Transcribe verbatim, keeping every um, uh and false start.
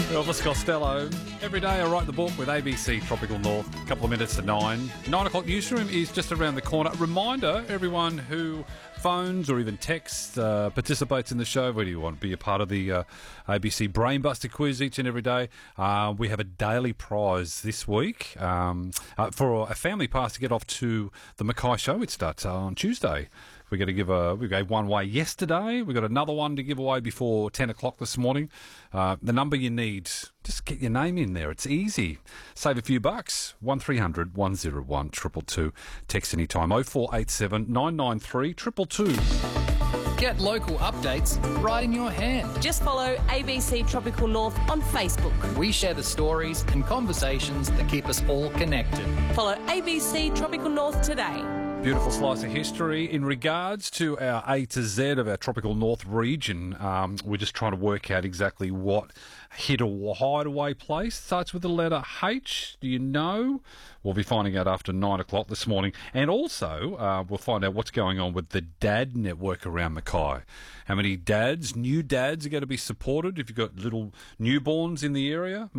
Elvis Costello. Every day I write the book with A B C Tropical North. A couple of minutes to nine. Nine o'clock newsroom is just around the corner. Reminder, everyone who phones or even texts, uh, participates in the show, whether you want to be a part of the uh, A B C Brainbuster quiz each and every day, uh, we have a daily prize this week um, uh, for a family pass to get off to the Mackay show. It starts uh, on Tuesday. We're going to give a, we gave one away yesterday. We've got another one to give away before ten o'clock this morning. Uh, the number you need, just get your name in there. It's easy. Save a few bucks. one three hundred one oh one two two two. Text anytime. oh four eight seven nine nine three two two two. Get local updates right in your hand. Just follow A B C Tropical North on Facebook. We share the stories and conversations that keep us all connected. Follow A B C Tropical North today. Beautiful slice of history. In regards to our A to Z of our tropical north region, um, we're just trying to work out exactly what hid or hideaway place starts with the letter H. Do you know? We'll be finding out after nine o'clock this morning. And also, uh, we'll find out what's going on with the dad network around Mackay. How many dads, new dads, are going to be supported if you've got little newborns in the area?